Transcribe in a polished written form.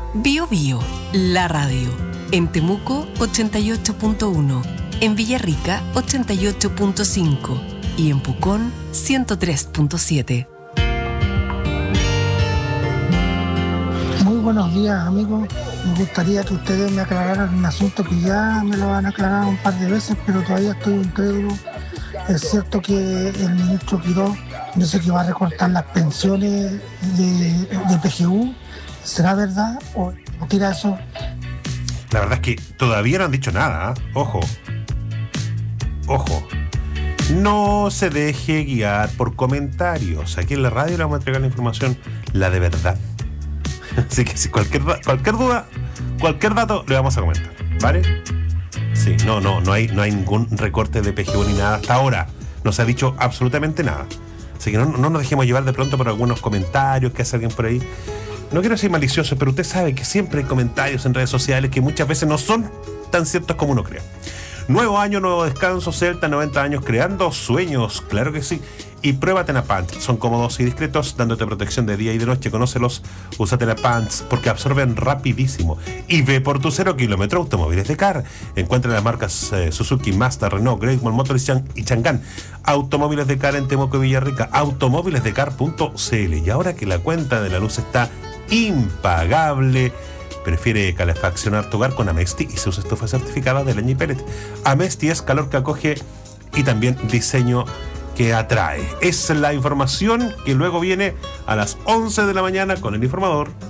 Bio Bio, la radio. En Temuco 88.1, en Villarrica 88.5 y en Pucón 103.7. Muy buenos días, amigos. Me gustaría que ustedes me aclararan un asunto que ya me lo han aclarado un par de veces, pero todavía estoy incrédulo. Es cierto que el ministro Quirós dice que va a recortar las pensiones de PGU. ¿Será verdad o tira eso? La verdad es que todavía no han dicho nada, ¿eh? Ojo. No se deje guiar por comentarios. Aquí en la radio le vamos a entregar la información, la de verdad. Así que si cualquier duda, cualquier dato, le vamos a comentar, ¿vale? Sí, no hay ningún recorte de PGU ni nada hasta ahora. No se ha dicho absolutamente nada. Así que no nos dejemos llevar de pronto por algunos comentarios que hace alguien por ahí. No quiero ser malicioso, pero usted sabe que siempre hay comentarios en redes sociales que muchas veces no son tan ciertos como uno cree. Nuevo año, nuevo descanso, Celta, 90 años creando sueños, claro que sí. Y prueba Tenapants, son cómodos y discretos, dándote protección de día y de noche. Conócelos, usa Tenapants porque absorben rapidísimo. Y ve por tu 0 kilómetro Automóviles de Car. Encuentra las marcas Suzuki, Mazda, Renault, Great Wall Motors y Chang'an. Automóviles de Car en Temuco y Villarrica, automóvilesdecar.cl. Y ahora que la cuenta de la luz está impagable, prefiere calefaccionar tu hogar con Amesti y se usa estufa certificada de leña y pellet. Amesti es calor que acoge y también diseño que atrae. Es la información que luego viene a las 11 de la mañana con el informador.